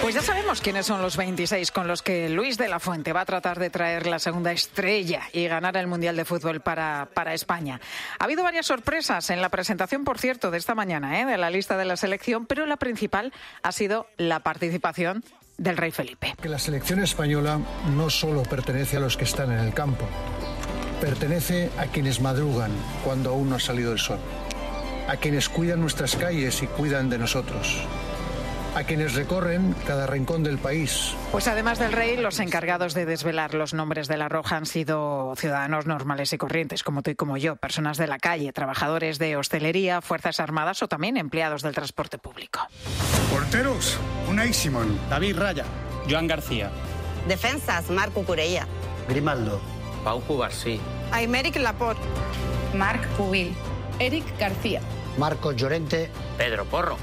Pues ya sabemos quiénes son los 26 con los que Luis de la Fuente va a tratar de traer la segunda estrella y ganar el Mundial de Fútbol para España. Ha habido varias sorpresas en la presentación, por cierto, de esta mañana, de la lista de la selección, pero la principal ha sido la participación del rey Felipe. Que la selección española no solo pertenece a los que están en el campo, pertenece a quienes madrugan cuando aún no ha salido el sol, a quienes cuidan nuestras calles y cuidan de nosotros, a quienes recorren cada rincón del país. Pues además del rey, los encargados de desvelar los nombres de la Roja han sido ciudadanos normales y corrientes, como tú y como yo, personas de la calle, trabajadores de hostelería, fuerzas armadas o también empleados del transporte público. Porteros, Unai Simón. David Raya. Joan García. Defensas, Marc Cucurella. Grimaldo. Pau Cubarsí. Aymeric Laporte. Marc Pubil. Eric García. Marcos Llorente. Pedro Porro.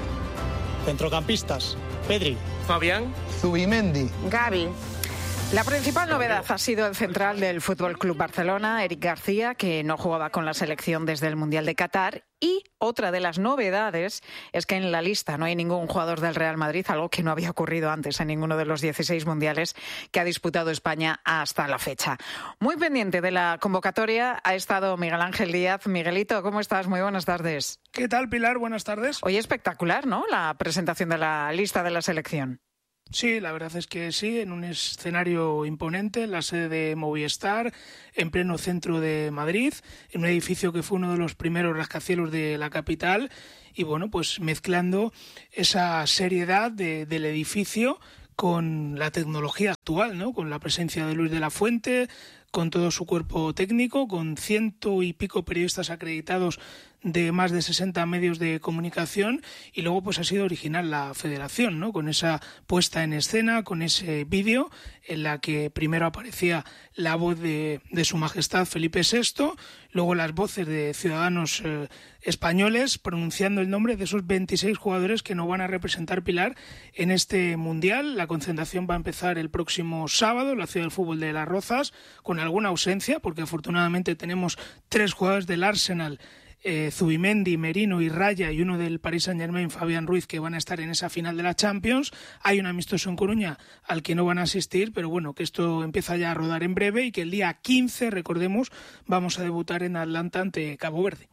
Centrocampistas. Pedri. Fabián. Zubimendi. Gavi. La principal novedad ha sido el central del Fútbol Club Barcelona, Eric García, que no jugaba con la selección desde el Mundial de Qatar. Y otra de las novedades es que en la lista no hay ningún jugador del Real Madrid, algo que no había ocurrido antes en ninguno de los 16 mundiales que ha disputado España hasta la fecha. Muy pendiente de la convocatoria ha estado Miguel Ángel Díaz. Miguelito, ¿cómo estás? Muy buenas tardes. ¿Qué tal, Pilar? Buenas tardes. Hoy espectacular, ¿no?, la presentación de la lista de la selección. Sí, la verdad es que sí, en un escenario imponente, en la sede de Movistar, en pleno centro de Madrid, en un edificio que fue uno de los primeros rascacielos de la capital, y bueno, pues mezclando esa seriedad del edificio con la tecnología actual, ¿no? Con la presencia de Luis de la Fuente, con todo su cuerpo técnico, con 100 y pico periodistas acreditados de más de 60 medios de comunicación, y luego pues ha sido original la federación, ¿no?, con esa puesta en escena, con ese vídeo en la que primero aparecía la voz de su majestad Felipe VI, luego las voces de ciudadanos españoles pronunciando el nombre de esos 26 jugadores que no van a representar, Pilar, en este Mundial. La concentración va a empezar el próximo sábado en la Ciudad del Fútbol de Las Rozas, con alguna ausencia, porque afortunadamente tenemos 3 jugadores del Arsenal, Zubimendi, Merino y Raya, y uno del Paris Saint-Germain, Fabián Ruiz, que van a estar en esa final de la Champions. Hay un amistoso en Coruña al que no van a asistir, pero bueno, que esto empieza ya a rodar en breve y que el día 15, recordemos, vamos a debutar en Atlanta ante Cabo Verde.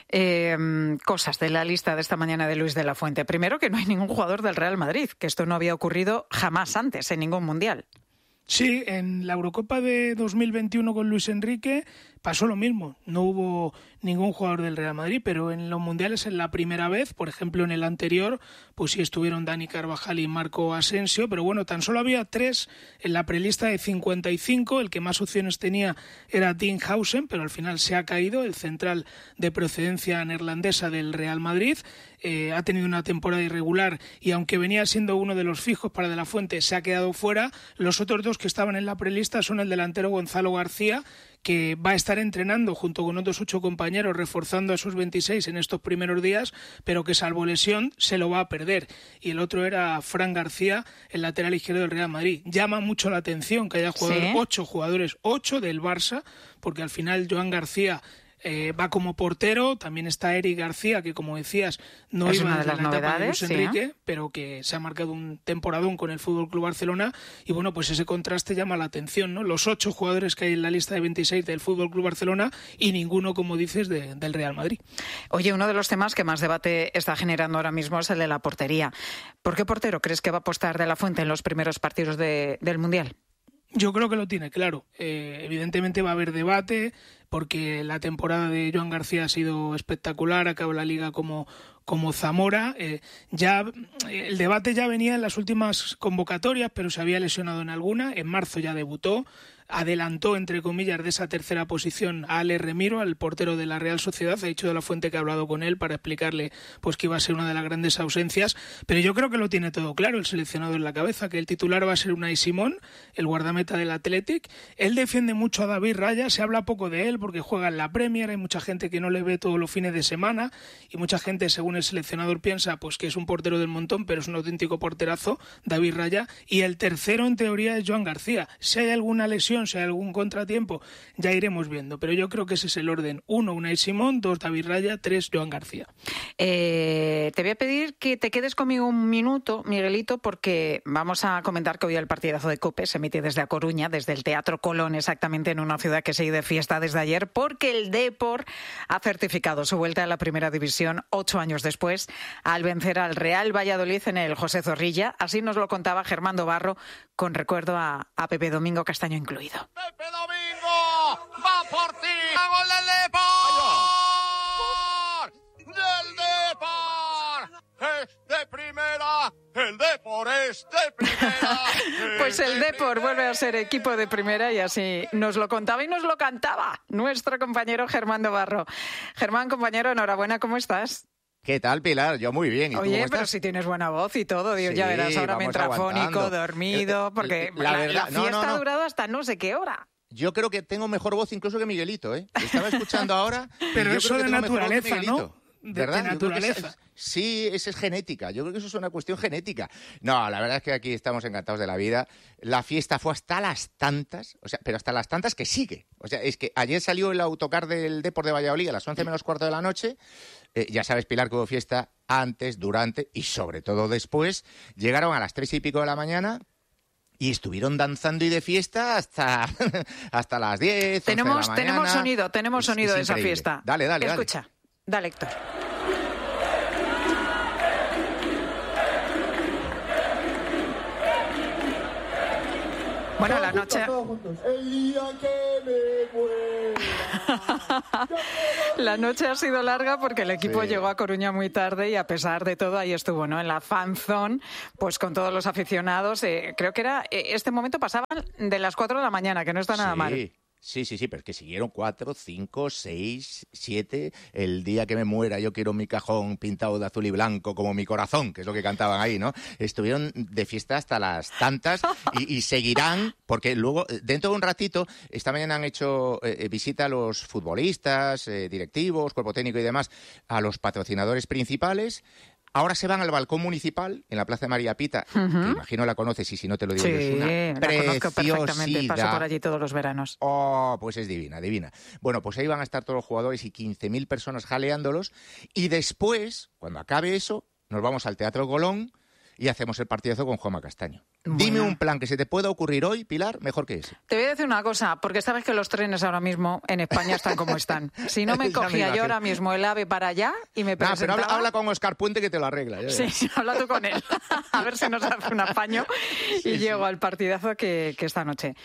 Cosas de la lista de esta mañana de Luis de la Fuente. Primero, que no hay ningún jugador del Real Madrid, que esto no había ocurrido jamás antes en ningún mundial. Sí, en la Eurocopa de 2021 con Luis Enrique pasó lo mismo. No hubo ningún jugador del Real Madrid, pero en los mundiales es la primera vez. Por ejemplo, en el anterior, pues sí estuvieron Dani Carvajal y Marco Asensio, pero bueno, tan solo había 3 en la prelista de 55. El que más opciones tenía era Dean Hausen, pero al final se ha caído, el central de procedencia neerlandesa del Real Madrid. Ha tenido una temporada irregular y aunque venía siendo uno de los fijos para De la Fuente, se ha quedado fuera. Los otros 2 que estaban en la prelista son el delantero Gonzalo García, que va a estar entrenando junto con otros 8 compañeros, reforzando a esos 26 en estos primeros días, pero que salvo lesión se lo va a perder. Y el otro era Fran García, el lateral izquierdo del Real Madrid. Llama mucho la atención que haya jugado 8 jugadores, 8 del Barça, porque al final Joan García va como portero. También está Eric García, que como decías no es iba una de en las la etapa de novedades, Luis Enrique, pero que se ha marcado un temporadón con el Fútbol Club Barcelona, y bueno, pues ese contraste llama la atención, ¿no? Los 8 jugadores que hay en la lista de 26 del Fútbol Club Barcelona y ninguno, como dices, del Real Madrid. Oye, uno de los temas que más debate está generando ahora mismo es el de la portería. ¿Por qué portero crees que va a apostar De la Fuente en los primeros partidos del Mundial? Yo creo que lo tiene claro. Evidentemente va a haber debate, porque la temporada de Joan García ha sido espectacular, acaba la liga como Zamora. El debate ya venía en las últimas convocatorias, pero se había lesionado en alguna. En marzo ya debutó. Adelantó, entre comillas, de esa tercera posición a Ale Remiro, al portero de la Real Sociedad. Ha dicho De la Fuente que ha hablado con él para explicarle pues que iba a ser una de las grandes ausencias, pero yo creo que lo tiene todo claro el seleccionado en la cabeza, que el titular va a ser Unai Simón, el guardameta del Athletic. Él defiende mucho a David Raya, se habla poco de él porque juega en la Premier, hay mucha gente que no le ve todos los fines de semana y mucha gente, según según el seleccionador piensa, pues que es un portero del montón, pero es un auténtico porterazo, David Raya, y el tercero en teoría es Joan García. Si hay alguna lesión, si hay algún contratiempo, ya iremos viendo, pero yo creo que ese es el orden: 1, Unai Simón; 2, David Raya; 3, Joan García. Te voy a pedir que te quedes conmigo un minuto, Miguelito, porque vamos a comentar que hoy el partidazo de COPE se emite desde A Coruña, desde el Teatro Colón, exactamente, en una ciudad que sigue de fiesta desde ayer, porque el Depor ha certificado su vuelta a la Primera División 8 años después, al vencer al Real Valladolid en el José Zorrilla. Así nos lo contaba Germán Dobarro, con recuerdo a Pepe Domingo Castaño incluido. ¡Pepe Domingo! ¡Va por ti! ¡Gol del Depor! ¡Del Depor! ¡Es de primera! ¡El Depor es de primera! Pues el Depor vuelve a ser equipo de primera, y así nos lo contaba y nos lo cantaba nuestro compañero Germán Dobarro. Germán, compañero, enhorabuena, ¿cómo estás? ¿Qué tal, Pilar? Yo muy bien. ¿Y tú Oye, cómo pero estás? si tienes buena voz y todo, Dios, ya verás, ahora me entra fónico, dormido, porque la fiesta ha durado hasta no sé qué hora. Yo creo que tengo mejor voz incluso que Miguelito, ¿eh? Estaba escuchando ahora. Pero yo eso creo que de tengo mejor voz que naturaleza, Miguelito. ¿no? ¿Verdad? De naturaleza. Sí, esa es genética. Yo creo que eso es una cuestión genética. No, la verdad es que aquí estamos encantados de la vida. La fiesta fue hasta las tantas, o sea, pero hasta las tantas que sigue. O sea, es que ayer salió el autocar del Depor de Valladolid a las 11 menos cuarto de la noche. Ya sabes, Pilar, que hubo fiesta antes, durante y sobre todo después. Llegaron a las 3 y pico de la mañana. Y estuvieron danzando y de fiesta hasta las 10, 11 de la mañana. Tenemos sonido de esa increíble. fiesta. Dale. Escucha, dale, Héctor. Bueno, la noche... El día que me muera. La noche ha sido larga porque el equipo Sí. llegó a Coruña muy tarde y a pesar de todo ahí estuvo, ¿no? En la fan zone, pues con todos los aficionados. Creo que era este momento pasaban de las 4 de la mañana, que no está nada mal. Sí, pero es que siguieron 4, 5, 6, 7. El día que me muera yo quiero mi cajón pintado de azul y blanco como mi corazón, que es lo que cantaban ahí, ¿no? Estuvieron de fiesta hasta las tantas y seguirán, porque luego, dentro de un ratito, esta mañana han hecho visita a los futbolistas, directivos, cuerpo técnico y demás, a los patrocinadores principales. Ahora se van al balcón municipal, en la Plaza de María Pita, que imagino la conoces y si no te lo digo yo, es una la conozco perfectamente, paso por preciosidad. allí todos los veranos. Oh, pues es divina. Bueno, pues ahí van a estar todos los jugadores y 15.000 personas jaleándolos. Y después, cuando acabe eso, nos vamos al Teatro Colón y hacemos el partidazo con Juanma Castaño. Bueno. Dime un plan que se te pueda ocurrir hoy, Pilar, mejor que ese. Te voy a decir una cosa, porque sabes que los trenes ahora mismo en España están como están. Si no me cogía yo ahora mismo el AVE para allá y me presentaba... Pero habla con Óscar Puente que te lo arregla. Sí, habla tú con él. A ver si nos hace un apaño y llego al partidazo que esta noche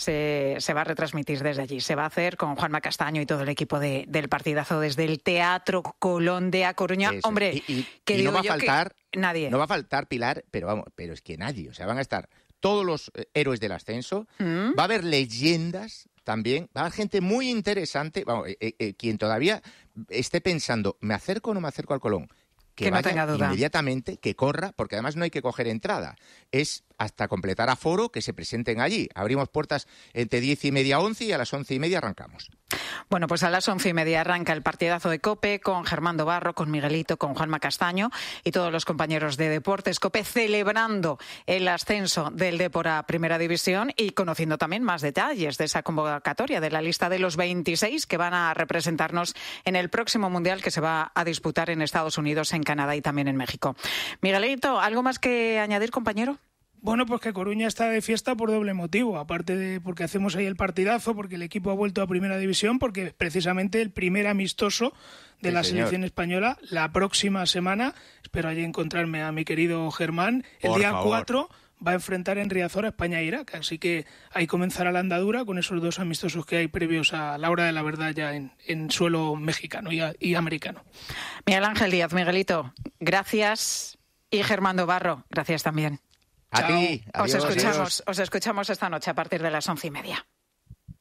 se va a retransmitir desde allí. Se va a hacer con Juanma Castaño y todo el equipo del partidazo desde el Teatro Colón de A Coruña. Eso. Hombre, que y digo no va a yo faltar... que nadie. No va a faltar, Pilar, pero es que nadie. O sea, van a estar todos los héroes del ascenso. Va a haber leyendas también. Va a haber gente muy interesante. Vamos, quien todavía esté pensando, ¿me acerco o no me acerco al Colón? Que no vaya tenga duda. Inmediatamente, que corra, porque además no hay que coger entrada. Es hasta completar aforo que se presenten allí. Abrimos puertas entre 10:30 a 11 y a las 11:30 arrancamos. Bueno, pues a las 11:30 arranca el partidazo de COPE con Germán Dobarro, con Miguelito, con Juanma Castaño y todos los compañeros de Deportes COPE celebrando el ascenso del Depor a Primera División y conociendo también más detalles de esa convocatoria, de la lista de los 26 que van a representarnos en el próximo Mundial que se va a disputar en Estados Unidos, en Canadá y también en México. Miguelito, ¿algo más que añadir, compañero? Bueno, pues que Coruña está de fiesta por doble motivo, aparte de porque hacemos ahí el partidazo, porque el equipo ha vuelto a Primera División, porque es precisamente el primer amistoso de la selección española la próxima semana. Espero allí encontrarme a mi querido Germán. El día 4 va a enfrentar en Riazor a España e Irak, así que ahí comenzará la andadura con esos dos amistosos que hay previos a la hora de la verdad ya en suelo mexicano y americano. Miguel Ángel Díaz, Miguelito, gracias. Y Germán Dobarro, gracias también. A ti, adiós, os escuchamos esta noche a partir de las 11:30.